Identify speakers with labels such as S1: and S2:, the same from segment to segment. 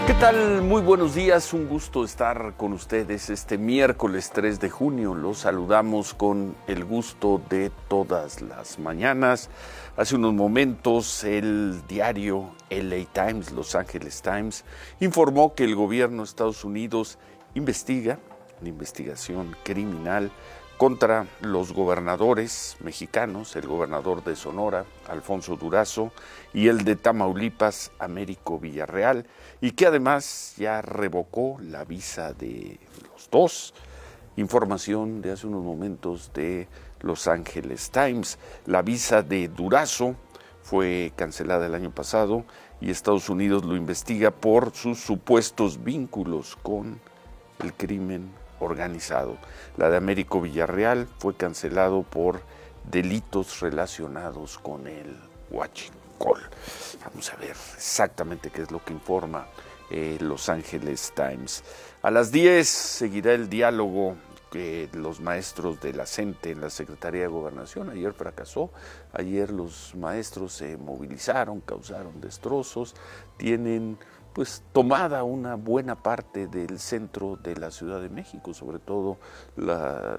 S1: ¿Qué tal? Muy buenos días, un gusto estar con ustedes este miércoles 3 de junio. Los saludamos con el gusto de todas las mañanas. Hace unos momentos el diario LA Times, Los Angeles Times, informó que el gobierno de Estados Unidos investiga una investigación criminal contra los gobernadores mexicanos, el gobernador de Sonora, Alfonso Durazo, y el de Tamaulipas, Américo Villarreal, y que además ya revocó la visa de los dos. Información de hace unos momentos de Los Angeles Times. La visa de Durazo fue cancelada el año pasado y Estados Unidos lo investiga por sus supuestos vínculos con el crimen organizado. La de Américo Villarreal fue cancelado por delitos relacionados con el huachicol. Vamos a ver exactamente qué es lo que informa Los Angeles Times. A las 10 seguirá el diálogo que los maestros de la CENTE en la Secretaría de Gobernación. Ayer fracasó, ayer los maestros se movilizaron, causaron destrozos, tienen tomada una buena parte del centro de la Ciudad de México, sobre todo los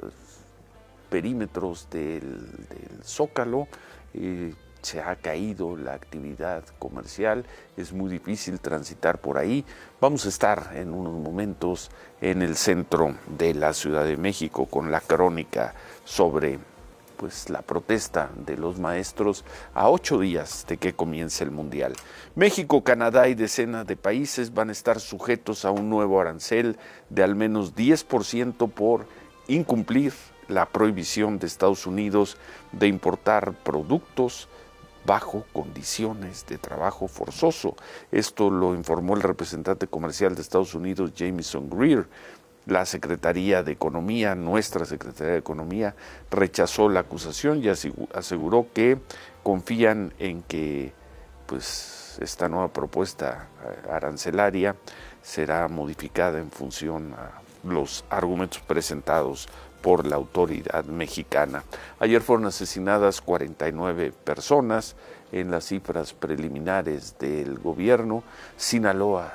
S1: perímetros del Zócalo. Se ha caído la actividad comercial, es muy difícil transitar por ahí. Vamos a estar en unos momentos en el centro de la Ciudad de México con la crónica sobre la protesta de los maestros a 8 días de que comience el Mundial. México, Canadá y decenas de países van a estar sujetos a un nuevo arancel de al menos 10% por incumplir la prohibición de Estados Unidos de importar productos bajo condiciones de trabajo forzoso. Esto lo informó el representante comercial de Estados Unidos, Jamieson Greer. La Secretaría de Economía, nuestra Secretaría de Economía, rechazó la acusación y aseguró que confían en que esta nueva propuesta arancelaria será modificada en función a los argumentos presentados por la autoridad mexicana. Ayer fueron asesinadas 49 personas en las cifras preliminares del gobierno. Sinaloa,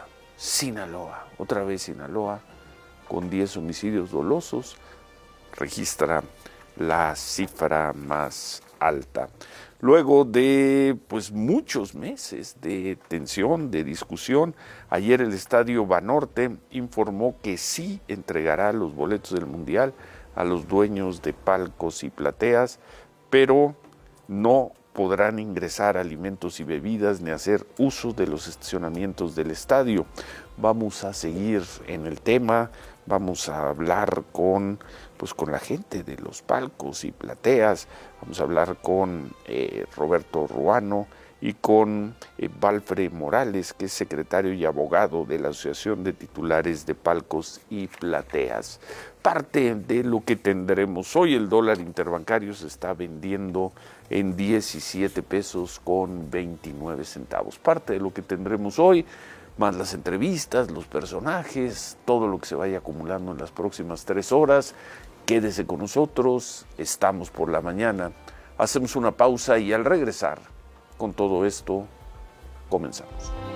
S1: otra vez Sinaloa, con 10 homicidios dolosos, registra la cifra más alta. Luego de muchos meses de tensión, de discusión, ayer el Estadio Banorte informó que sí entregará los boletos del Mundial a los dueños de palcos y plateas, pero no podrán ingresar alimentos y bebidas ni hacer uso de los estacionamientos del estadio. Vamos a seguir en el tema, vamos a hablar con la gente de los palcos y plateas, vamos a hablar con Roberto Ruano y con Valfre Morales, que es secretario y abogado de la Asociación de Titulares de Palcos y Plateas. Parte de lo que tendremos hoy: el dólar interbancario se está vendiendo en 17 pesos con 29 centavos. Parte de lo que tendremos hoy, más las entrevistas, los personajes, todo lo que se vaya acumulando en las próximas 3 horas. Quédese con nosotros, estamos por la mañana. Hacemos una pausa y al regresar, con todo esto, comenzamos.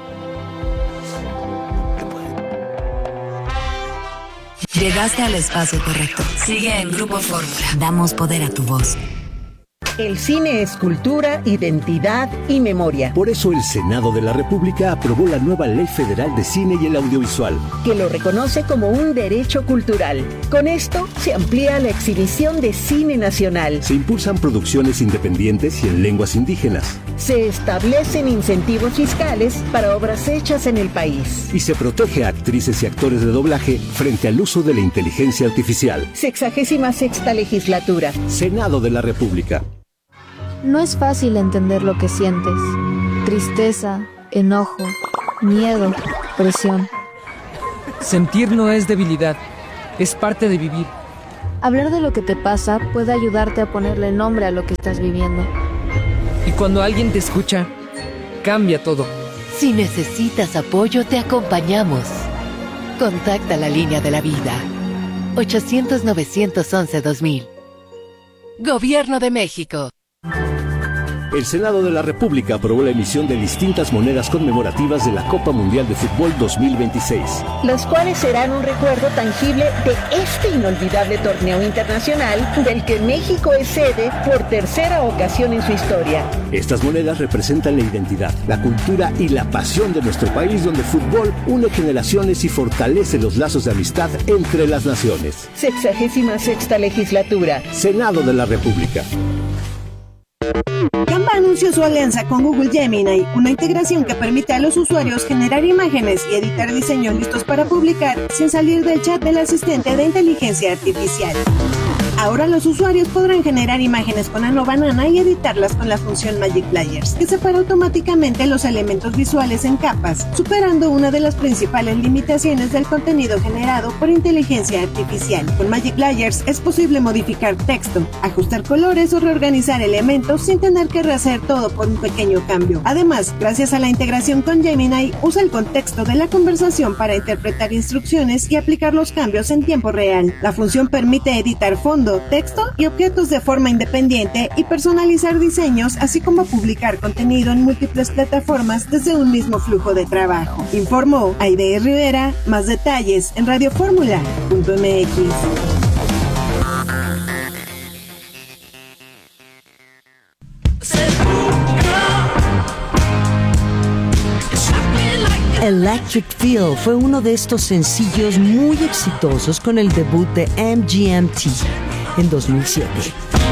S2: Llegaste al espacio correcto. Sigue en Grupo Fórmula. Damos poder a tu voz.
S3: El cine es cultura, identidad y memoria.
S4: Por eso el Senado de la República aprobó la nueva Ley Federal de Cine y el Audiovisual,
S3: que lo reconoce como un derecho cultural. Con esto se amplía la exhibición de cine nacional.
S4: Se impulsan producciones independientes y en lenguas indígenas.
S3: Se establecen incentivos fiscales para obras hechas en el país.
S4: Y se protege a actrices y actores de doblaje frente al uso de la inteligencia artificial.
S3: 66ª legislatura.
S4: Senado de la República.
S5: No es fácil entender lo que sientes. Tristeza, enojo, miedo, presión.
S6: Sentir no es debilidad, es parte de vivir.
S5: Hablar de lo que te pasa puede ayudarte a ponerle nombre a lo que estás viviendo.
S6: Y cuando alguien te escucha, cambia todo.
S7: Si necesitas apoyo, te acompañamos. Contacta la línea de la vida. 800-911-2000. Gobierno de México.
S4: El Senado de la República aprobó la emisión de distintas monedas conmemorativas de la Copa Mundial de Fútbol 2026.
S3: Las cuales serán un recuerdo tangible de este inolvidable torneo internacional del que México es sede por tercera ocasión en su historia.
S4: Estas monedas representan la identidad, la cultura y la pasión de nuestro país, donde el fútbol une generaciones y fortalece los lazos de amistad entre las naciones.
S3: 66ª legislatura.
S4: Senado de la República.
S8: Canva anunció su alianza con Google Gemini, una integración que permite a los usuarios generar imágenes y editar diseños listos para publicar sin salir del chat del asistente de inteligencia artificial. Ahora los usuarios podrán generar imágenes con Ano Banana y editarlas con la función Magic Layers, que separa automáticamente los elementos visuales en capas, superando una de las principales limitaciones del contenido generado por inteligencia artificial. Con Magic Layers es posible modificar texto, ajustar colores o reorganizar elementos sin tener que rehacer todo por un pequeño cambio. Además, gracias a la integración con Gemini, usa el contexto de la conversación para interpretar instrucciones y aplicar los cambios en tiempo real. La función permite editar fondo, texto y objetos de forma independiente y personalizar diseños, así como publicar contenido en múltiples plataformas desde un mismo flujo de trabajo. Informó Aide Rivera. Más detalles en radioformula.mx.
S9: Electric Feel fue uno de estos sencillos muy exitosos con el debut de MGMT en 2007.